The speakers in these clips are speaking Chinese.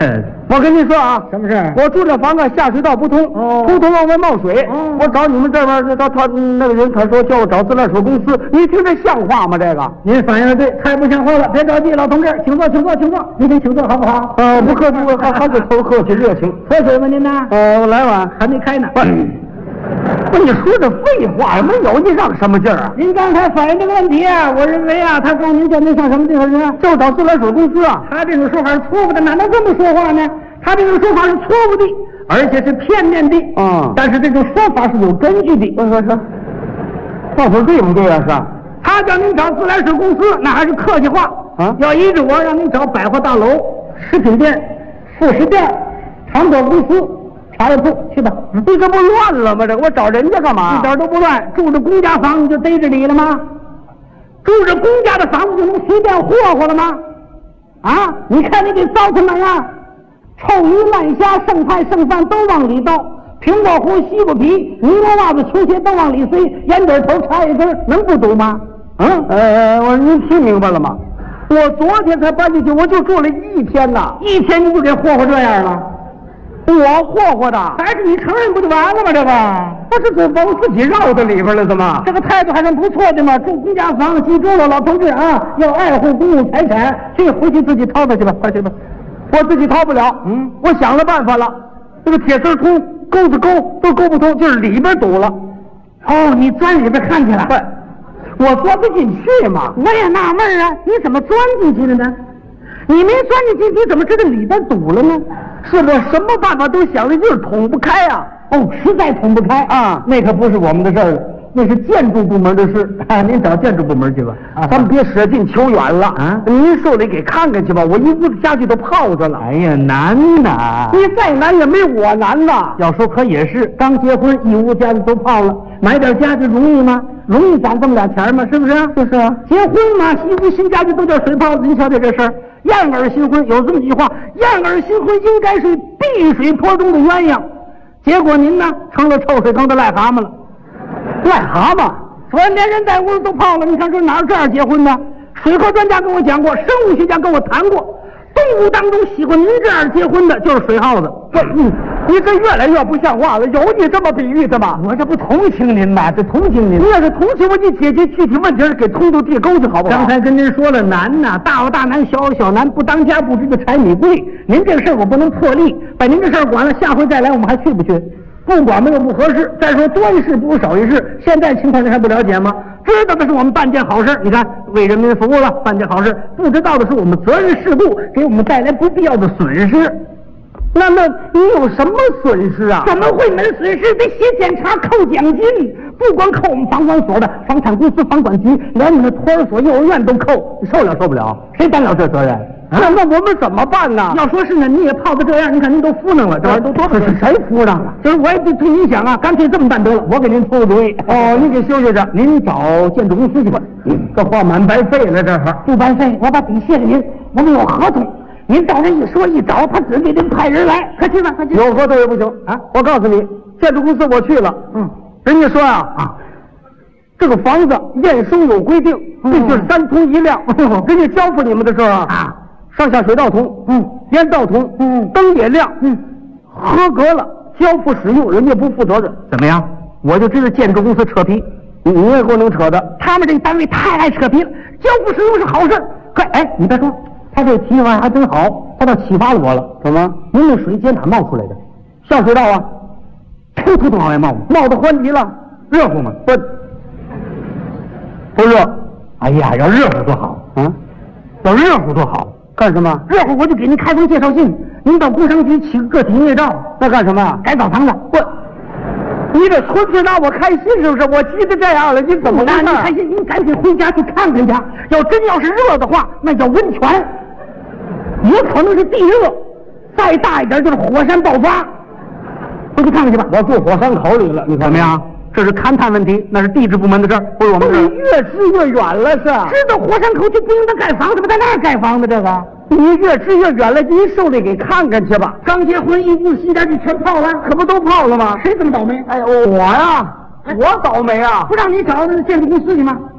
我跟你说啊， 什么事？ 我住这房子下水道不通，通往外冒水。我找你们这边，他那个人他说叫我找自来水公司，你听这像话吗？这个您反应的对，太不像话了。别着急，老同志，请坐，请坐，请坐。您请坐好不好？ 不客气，还是客气热情。 喝水吗您呢？ 我来碗， 还没开呢。 不，你说这废话也没有，你让什么劲儿啊？ 您刚才反映这个问题啊，我认为啊，他告您叫您上什么地方去？ 就找自来水公司啊。 他这种说法是错误的，哪能这么说话呢？他这种说法是错误的，而且是片面的。但是这种说法是有根据的。 说，到底对不对啊？是。 他叫您找自来水公司，那还是客气话啊。 要依着我，让您找百货大楼、食品店、副食店、糖果公司。茶叶铺去吧， 你这不乱了吗？这我找人家干嘛？ 一点都不乱。住着公家房子就逮着你了吗？住着公家的房子就能随便霍霍了吗？啊！你看你给糟成哪样？臭鱼烂虾、剩菜剩饭都往里倒，苹果核、西瓜皮、尼龙袜子、球鞋都往里塞，烟卷头、茶叶根能不堵吗？ 您听明白了吗？我昨天才搬进去，我就住了一天呐 ，1天你就给霍霍这样了。 我霍霍的， 还是你承认不就完了吗？这个不是这往自己绕到里边了，怎么？ 这个态度还算不错的嘛。住公家房，记住了，老同志啊，要爱护公共财产，这回去自己掏掏去吧，快去吧。 我自己掏不了，我想了办法了，这个铁丝通，钩子勾都勾不通，就是里边堵了。 你钻里边看去了？ 我钻不进去嘛。 我也纳闷啊，你怎么钻进去了呢？你没钻进去，你怎么知道里边堵了呢？ 是我什么办法都想了，就是捅不开啊！ 实在捅不开啊！ 那可不是我们的事儿了，那是建筑部门的事啊！您找建筑部门去吧。 咱们别舍近求远了啊！您受理给看看去吧，我一屋子家具都泡着了。 哎呀，难呐！ 你再难也没我难呐！ 要说可也是，刚结婚一屋家具都泡了，买点家具容易吗？容易攒这么点钱吗？是不是？ 就是啊， 结婚嘛，一屋新家具都叫水泡子。您瞧瞧这事儿，燕儿新婚有这么句话：燕儿新婚应该是碧水坡中的鸳鸯。结果您呢，成了臭水坑的癞蛤蟆了。 癞蛤蟆， 昨天人在屋里都泡了，你看说哪有这样结婚的？水科专家跟我讲过，生物学家跟我谈过，动物当中喜欢您这样结婚的就是水耗子。 你这越来越不像话了，有你这么比喻的吗？ 我这不同情您吗？这同情您。 你要是同情我，你解决具体问题给通通地沟去好不好？ 刚才跟您说了难呐，大有大难，小有小难，不当家不知的柴米贵。您这个事儿我不能破例，把您这事儿管了，下回再来我们还去不去？不管没有不合适。再说多一事不如少一事，现在情况您还不了解吗？知道的是我们办件好事，你看为人民服务了，办件好事；不知道的是我们责任事故给我们带来不必要的损失。 那你有什么损失啊？ 怎么会没损失？得写检查扣奖金，不光扣我们房管所的、房产公司、房管局，连你们托儿所、幼儿园都扣，你受了受不了？谁担了这责任？ 那我们怎么办呢？ 要说是呢，你也泡的这样，你看您都敷弄了，这玩意儿都多。 这是谁敷弄了？ 就是我也替您想啊，干脆这么办得了，我给您出个主意。 您给休息着， 您找建筑公司去吧。 这话满白费了，这会儿不白费，我把底谢给您，我们有合同。您到这一说一找，他只给您派人来，快去吧，快去。 有合同也不行啊！我告诉你，建筑公司我去了，人家说这个房子验收有规定，必须是3通1亮。人家交付你们的时候上下水道通，烟道通，灯也亮，合格了，交付使用，人家不负责任。 怎么样？我就知道建筑公司扯皮， 你也够能扯的。 他们这个单位太爱扯皮了，交付使用是好事。快，你别说。他这提法还真好，他倒启发了我了。 怎么？ 您那水接哪冒出来的？ 下水道啊， 突突往外冒， 冒得欢极了。 热乎吗？ 不热。 哎呀，要热乎多好啊！要热乎多好。 干什么？ 热乎我就给您开封介绍信，您到工商局起个个体营业照。 那干什么呀？ 改澡堂子。 你这纯粹拿我开心是不是？我急得这样了，你怎么拿你开心？您赶紧回家去看看去。要是热的话，那叫温泉，也可能是地热，再大一点就是火山爆发。回去看看去吧。 我住火山口里了，你看怎么样？这是勘探问题，那是地质部门的事儿，不是我们事儿。 越支越远了，是吧？ 知道火山口就不应该盖房子，不在那儿盖房子，这个你越支越远了，您受理给看看去吧。 刚结婚一屋新家具全泡了， 可不都泡了吗？ 谁这么倒霉？ 哎呀，我呀，我倒霉啊！ 不让你找那建筑公司去吗？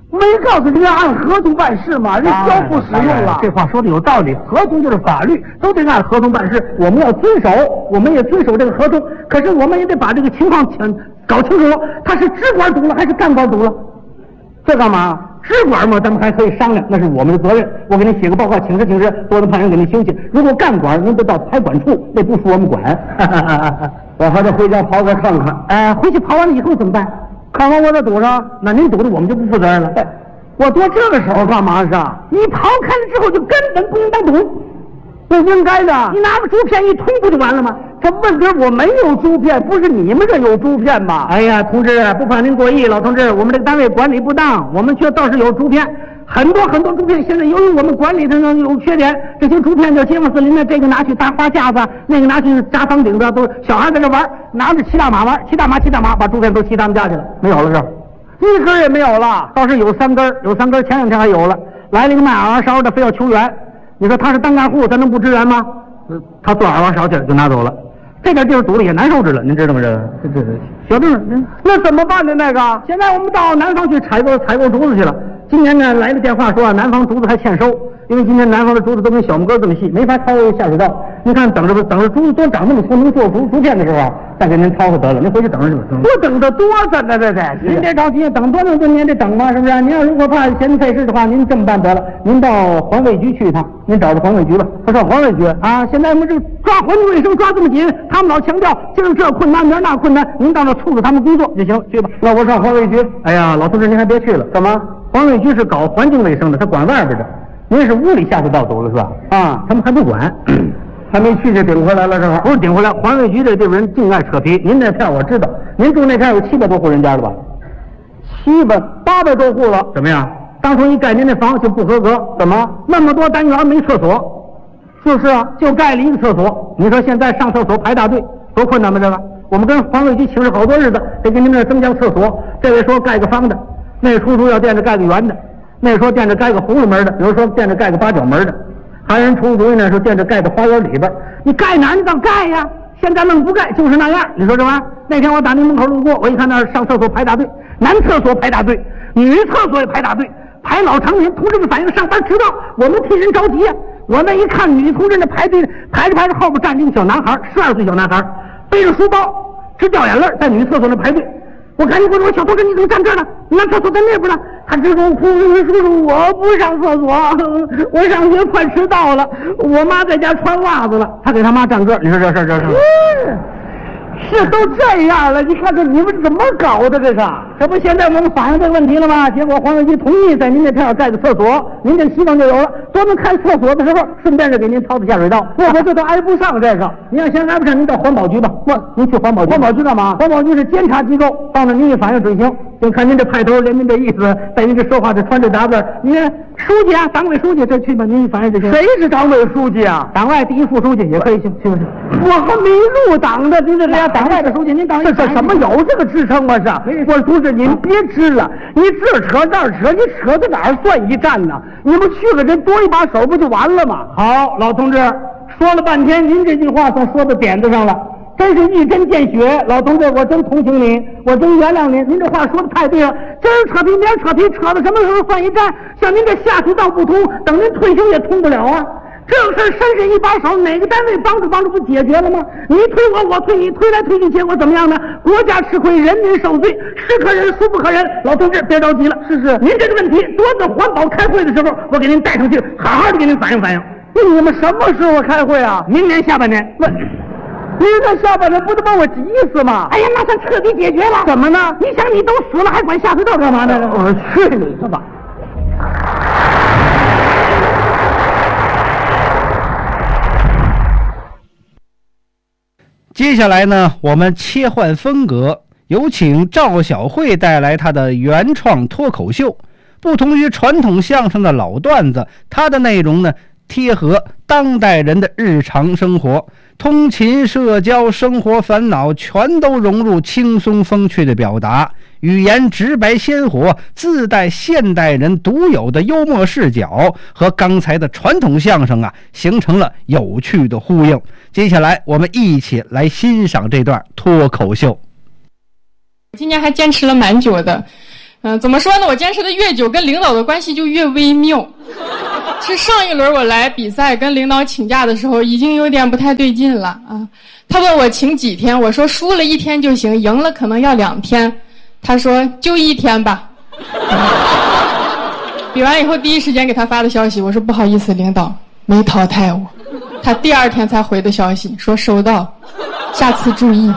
没告诉人家按合同办事嘛，人交付使用了。 这话说的有道理，合同就是法律，都得按合同办事。我们要遵守，我们也遵守这个合同。可是我们也得把这个情况搞清楚，他是支管赌了还是干管赌了？ 这干嘛？ 支管嘛，咱们还可以商量，那是我们的责任。我给您写个报告，请示，多的派人给您休息。如果干管，您得到财管处，那不属我们管。 我还得回家跑个看看。 回去跑完了以后怎么办？ 看完我这赌上， 那您赌的我们就不负责任了。 我多这个时候干嘛是？ 你跑开了之后就根本不应当赌， 不应该的。 你拿个竹片一捅不就完了吗？ 这问题我没有竹片，不是你们这有竹片吗？ 哎呀，同志，不怕您过意，老同志，我们这个单位管理不当，我们却倒是有竹片，很多竹片。现在由于我们管理的呢有缺点，这些竹片就街坊四邻的，这个拿去搭花架子，那个拿去扎房顶子，都小孩在这玩，拿着骑大马玩，骑大马，把竹片都骑他们家去了，没有了这。 一根也没有了， 倒是有3根，前2天还有了。来了一个卖耳勺的，非要求援。你说他是单干户，咱能不支援吗？他做耳勺去就拿走了。这点地儿堵了也难受着了，您知道吗？这小郑， 那怎么办呢？那个， 现在我们到南方去采购竹子去了。今年呢来了电话说南方竹子还欠收，因为今年南方的竹子都跟小木棍这么细，没法掏下水道。您看等着竹子多长那么粗，能做竹片的时候，再给您掏得了。您回去等着去吧。 我等着多着呢，这您别着急，等多您也得等嘛，是不是？您要如果怕嫌费事的话，您这么办得了，您到环卫局去一趟，您找着环卫局吧。 他上环卫局啊！现在我们这抓环境卫生抓这么紧，他们老强调今儿这困难明儿那困难，您到那促使他们工作就行，去吧。 那我上环卫局。 哎呀，老同志您还别去了， 干嘛？ 环卫局是搞环境卫生的，他管外边的。您是屋里下水道堵了是吧？ 啊， 他们还不管。 还没去就顶回来了，正好。 不是顶回来，环卫局这地方人净爱扯皮。您那片我知道，您住那片有700多户人家了吧 ？800多户了。 怎么样？当初一盖您那房就不合格， 怎么？ 那么多单元没厕所？ 就是啊， 就盖了一个厕所。你说现在上厕所排大队，多困难吗？这个，我们跟环卫局请示好多日子，得给您这增加厕所。这位说盖个方的，那位出租要惦着盖个圆的，那位说惦着盖个红了门的，有人说惦着盖个8角门的。还有人出主意呢，说惦着盖在花园里边，你盖哪儿你当盖呀？现在愣不盖，就是那样。你说这玩意儿？那天我打您门口路过，我一看那儿上厕所排大队，男厕所排大队，女厕所也排大队，排老长年。同志们反映上班迟到，我们替人着急啊。我那一看女同志那排队排着后边站着一个小男孩，12岁小男孩，背着书包直掉眼泪，在女厕所那排队。我赶紧过去，我小同志你怎么站这儿呢？男厕所在那边呢。他直跟我哭，叔叔我不上厕所，我上学快迟到了，我妈在家穿袜子了。他给他妈站个，你说这事是都这样了，你看看你们怎么搞的？ 这不现在我们反映这个问题了吗？结果环卫局同意在您这片盖个厕所，您这希望就有了。多能开厕所的时候，顺便就给您掏的下水道。 我这都挨不上这个。 您要嫌挨不上，您到环保局吧。您去环保局。 环保局干嘛？ 环保局是监察机构，到那您一反映执行。就看您这派头，连您这意思，在您这说话这穿这打扮，您书记啊，党委书记这去吧，您一反映执行。 谁是党委书记啊？ 党外第1副书记也可以去不是？ 我还没入党呢，您这俩党外的书记，您党这什么有这个支撑吗？我同志您别支了，你这扯那扯，你扯到哪儿算一站呢？你们去个人多一把手不就完了吗？ 好，老同志说了半天，您这句话算说到点子上了，真是一针见血。老同志，我真同情您，我真原谅您。您这话说的太对了，今儿扯皮明儿扯皮，扯到什么时候算一站？像您这下水道不通，等您退休也通不了啊。这个事儿伸伸一把手，哪个单位帮助不解决了吗？你推我推你，推来推去，结果怎么样呢？国家吃亏，人民受罪，是可忍孰不可忍。老同志别着急了， 是您这个问题多次环保开会的时候，我给您带上去，好好的给您反映反映。 你们什么时候开会啊？ 明年下半年。 您这下半年不得把我急死吗？ 哎呀，那算彻底解决了。 怎么呢？ 你想你都死了，还管下水道干嘛呢？ 我去你的吧！ 接下来呢，我们切换风格，有请赵小慧带来她的原创脱口秀。不同于传统相声的老段子，它的内容呢贴合当代人的日常生活，通勤、社交、生活烦恼全都融入轻松风趣的表达，语言直白鲜活，自带现代人独有的幽默视角，和刚才的传统相声形成了有趣的呼应。接下来我们一起来欣赏这段脱口秀。 今年还坚持了蛮久的， 怎么说呢？我坚持的越久，跟领导的关系就越微妙。是上一轮我来比赛跟领导请假的时候，已经有点不太对劲了啊。他问我请几天，我说输了1天就行，赢了可能要2天。他说就1天吧。比完以后第一时间给他发的消息，我说不好意思，领导没淘汰我。他第2天才回的消息，说收到，下次注意。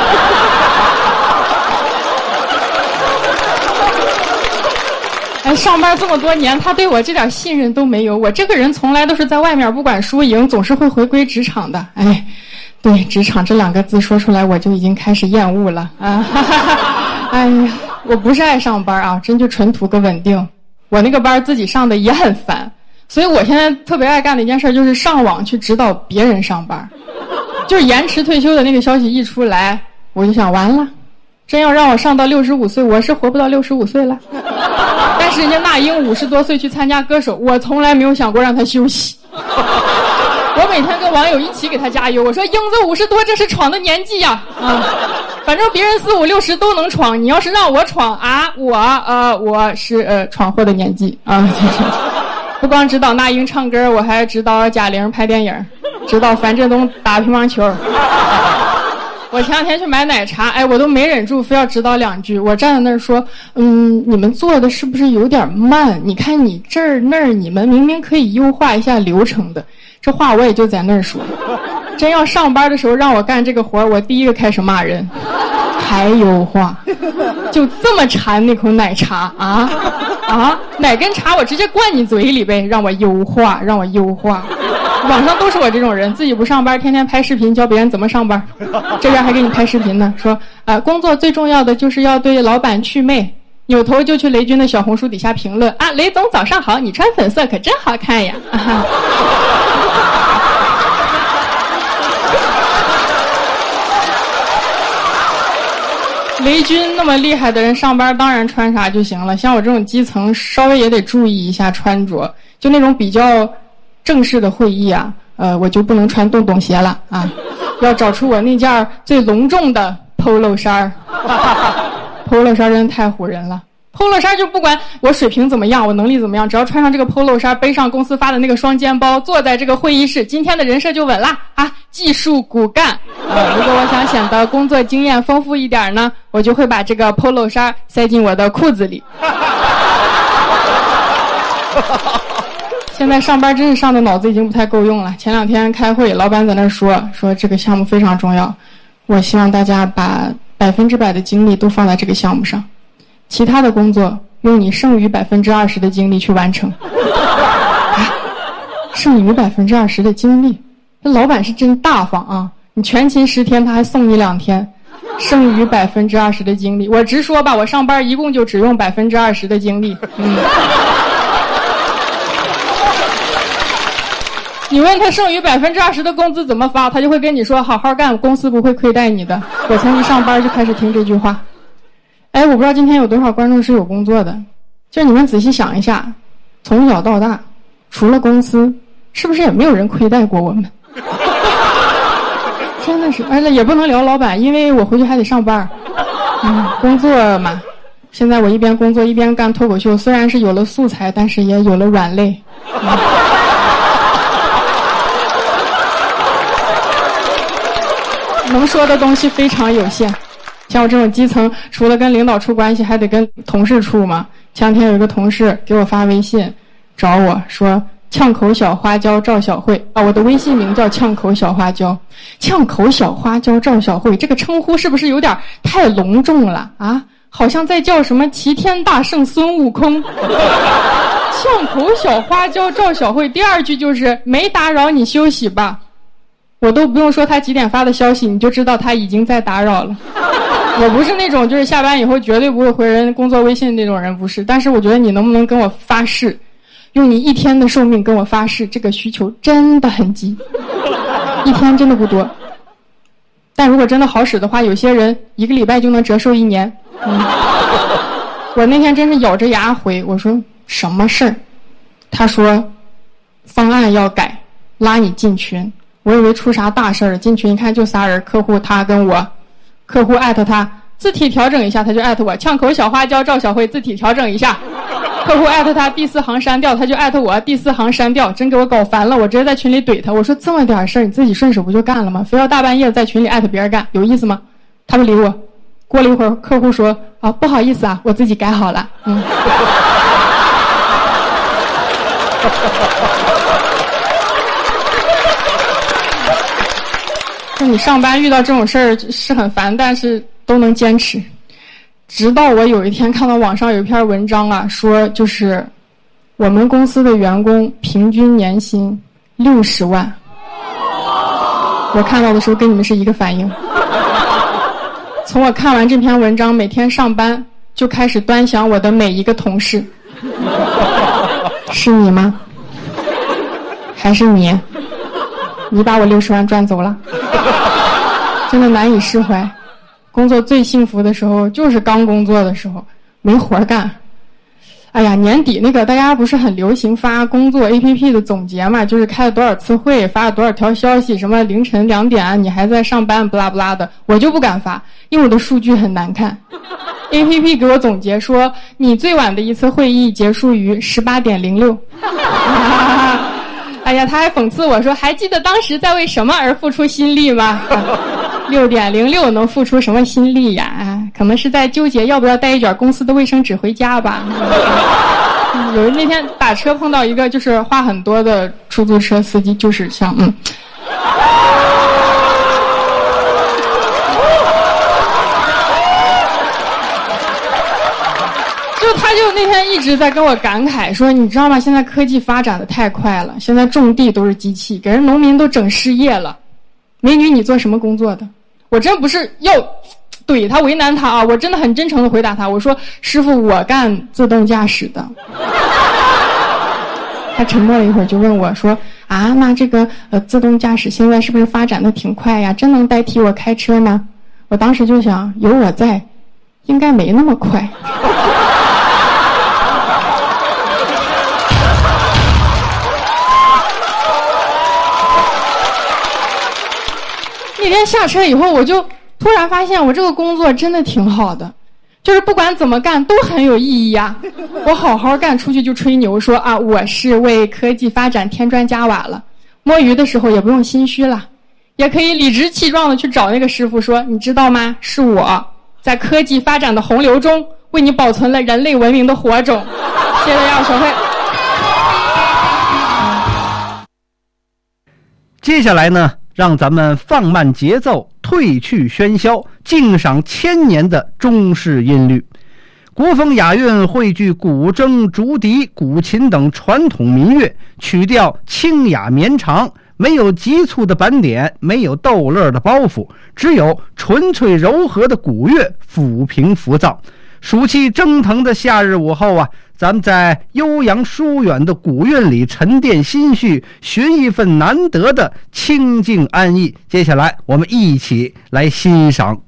上班这么多年，他对我这点信任都没有。我这个人从来都是在外面不管输赢，总是会回归职场的。哎，对，职场这2个字说出来，我就已经开始厌恶了啊！哎呀，我不是爱上班啊，真就纯图个稳定。我那个班自己上的也很烦，所以我现在特别爱干的一件事就是上网去指导别人上班。就是延迟退休的那个消息一出来，我就想完了，真要让我上到65岁，我是活不到65岁了。但是人家那英50多岁去参加歌手，我从来没有想过让他休息。我每天跟网友一起给他加油，我说英子50多这是闯的年纪呀，反正别人40、50都能闯，你要是让我闯啊，我是闯祸的年纪啊。不光指导那英唱歌，我还指导贾玲拍电影，指导樊振东打乒乓球。我前2天去买奶茶，哎，我都没忍住，非要指导2句。我站在那儿说，你们做的是不是有点慢？你看你这儿那儿，你们明明可以优化一下流程的。这话我也就在那儿说。真要上班的时候让我干这个活，我第一个开始骂人，还优化，就这么馋那口奶茶啊？奶跟茶我直接灌你嘴里呗，让我优化，让我优化。网上都是我这种人，自己不上班，天天拍视频教别人怎么上班，这边还给你拍视频呢，说工作最重要的就是要对老板祛魅，扭头就去雷军的小红书底下评论啊，雷总早上好，你穿粉色可真好看呀。雷军那么厉害的人上班当然穿啥就行了，像我这种基层稍微也得注意一下穿着，就那种比较正式的会议啊，我就不能穿洞洞鞋了啊，要找出我那件最隆重的 polo 衫。polo 衫真的太唬人了。polo 衫就不管我水平怎么样，我能力怎么样，只要穿上这个 polo 衫，背上公司发的那个双肩包，坐在这个会议室，今天的人设就稳啦啊！技术骨干。如果我想显得工作经验丰富一点呢，我就会把这个 polo 衫塞进我的裤子里。现在上班真是上的脑子已经不太够用了。前2天开会，老板在那说这个项目非常重要，我希望大家把100%的精力都放在这个项目上，其他的工作用你剩余20%的精力去完成。剩余20%的精力，这老板是真大方啊！你全勤10天，他还送你2天，剩余20%的精力。我直说吧，我上班一共就只用20%的精力。你问他剩余20%的工资怎么发，他就会跟你说好好干，公司不会亏待你的。我从一上班就开始听这句话。哎，我不知道今天有多少观众是有工作的，就你们仔细想一下，从小到大，除了公司，是不是也没有人亏待过我们？真的是，而且也不能聊老板，因为我回去还得上班。工作嘛，现在我一边工作一边干脱口秀，虽然是有了素材，但是也有了软肋。能说的东西非常有限，像我这种基层，除了跟领导处关系，还得跟同事处嘛。前2天有一个同事给我发微信，找我说呛口小花椒赵小慧啊，我的微信名叫呛口小花椒。呛口小花椒赵小慧这个称呼是不是有点太隆重了啊？好像在叫什么齐天大圣孙悟空。呛口小花椒赵小慧，第2句就是没打扰你休息吧。我都不用说他几点发的消息，你就知道他已经在打扰了。我不是那种就是下班以后绝对不会回人工作微信那种人，不是。但是我觉得你能不能跟我发誓，用你1天的寿命跟我发誓，这个需求真的很急，1天真的不多。但如果真的好使的话，有些人1个礼拜就能折寿1年。我那天真是咬着牙回，我说什么事儿？他说方案要改，拉你进群。我以为出啥大事儿了，进群一看就仨人，客户他跟我，客户艾特他， 字体调整一下他就艾特我，呛口小花椒赵小慧字体调整一下，客户艾特他第4行删掉，他就艾特我第4行删掉，真给我搞烦了，我直接在群里怼他，我说这么点事儿你自己顺手不就干了吗？非要大半夜在群里艾特别人干，有意思吗？他不理我。过了一会儿，客户说啊不好意思啊，我自己改好了。就你上班遇到这种事儿是很烦，但是都能坚持。直到我有一天看到网上有一篇文章啊，说就是我们公司的员工平均年薪60万。我看到的时候跟你们是一个反应。从我看完这篇文章，每天上班就开始端详我的每一个同事。是你吗？还是你？你把我60万赚走了？真的难以释怀。工作最幸福的时候就是刚工作的时候，没活干。哎呀，年底那个大家不是很流行发工作 APP 的总结嘛，就是开了多少次会，发了多少条消息，什么凌晨2点你还在上班不拉不拉的，我就不敢发，因为我的数据很难看。APP 给我总结说，你最晚的一次会议结束于18点06。哎呀，他还讽刺我说，还记得当时在为什么而付出心力吗？6点06能付出什么心力呀？可能是在纠结要不要带一卷公司的卫生纸回家吧。那天打车碰到一个就是话很多的出租车司机，就是像他就那天一直在跟我感慨说，你知道吗？现在科技发展的太快了，现在种地都是机器，给人农民都整失业了。美女，你做什么工作的？我真不是要怼他为难他啊，我真的很真诚的回答他，我说师傅，我干自动驾驶的。他沉默了一会儿就问我说啊，那这个自动驾驶现在是不是发展的挺快呀？真能代替我开车吗？我当时就想，有我在应该没那么快。那天下车以后，我就突然发现我这个工作真的挺好的，就是不管怎么干都很有意义啊。我好好干，出去就吹牛说啊，我是为科技发展添砖加瓦了。摸鱼的时候也不用心虚了，也可以理直气壮的去找那个师傅说，你知道吗？是我在科技发展的洪流中为你保存了人类文明的火种。谢谢大家，小慧。 接下来呢，让咱们放慢节奏，褪去喧嚣，静赏1000年的中式音律。国风雅韵汇聚古筝、竹笛、古琴等传统民乐，曲调清雅绵长，没有急促的板点，没有逗乐的包袱，只有纯粹柔和的古乐抚平浮躁。暑气蒸腾的夏日午后啊，咱们在悠扬疏远的古韵里沉淀心绪，寻一份难得的清静安逸。接下来我们一起来欣赏